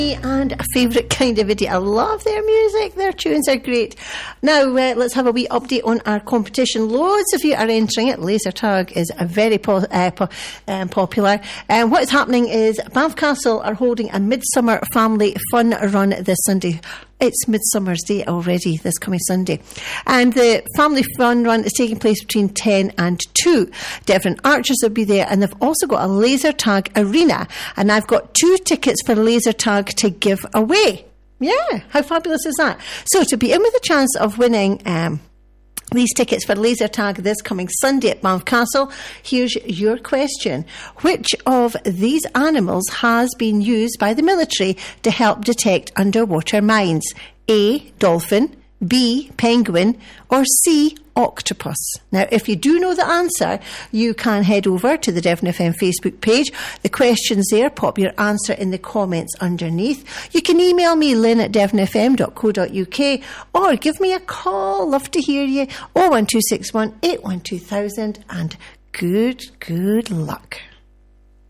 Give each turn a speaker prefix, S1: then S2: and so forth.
S1: And a favourite kind of video. I love their music. Their tunes are great. Now, let's have a wee update on our competition. Loads of you are entering it. Laser tag is a very popular. And what is happening is Banff Castle are holding a Midsummer Family Fun Run this Sunday. It's Midsummer's Day already, this coming Sunday. And the Family Fun Run is taking place between 10 and 2. Different archers will be there, and they've also got a laser tag arena. And I've got 2 tickets for laser tag to give away. Yeah, how fabulous is that? So to be in with a chance of winning these tickets for laser tag this coming Sunday at Banff Castle, here's your question. Which of these animals has been used by the military to help detect underwater mines? A, dolphin, B, penguin, or C, octopus? Now, if you do know the answer, you can head over to the Devon FM Facebook page. The question's there. Pop your answer in the comments underneath. You can email me, lynn@devonfm.co.uk, or give me a call. Love to hear you. 01261 812 2000, and good luck.